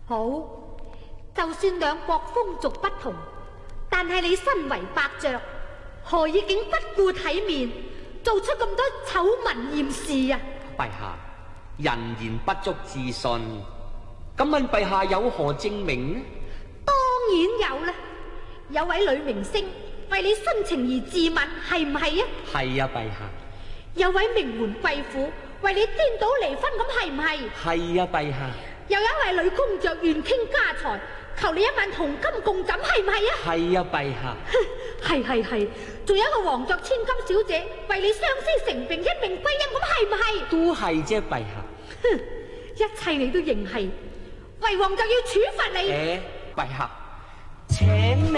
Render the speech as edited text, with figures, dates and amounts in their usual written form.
好，就算兩國風俗不同，但係你身為伯爵，何以竟不顧體面，做出咁多醜聞艷事啊？ 陛下，人言不足自信，咁問陛下有何證明呢？ 當然有啦，有位女明星為你殉情而自刎，係唔係啊？係啊，陛下。有位名門貴婦為你顛倒離婚，咁係唔係？係啊，陛下。又有一位女公爵願傾家財，求你一晚同金共枕，係唔係啊？係啊，陛下。係，仲有一個皇爵千金小姐為你相思成病，一命歸陰，咁係唔係？都係啫，陛下。一切你都認係，為皇就要處罰你。陛下，請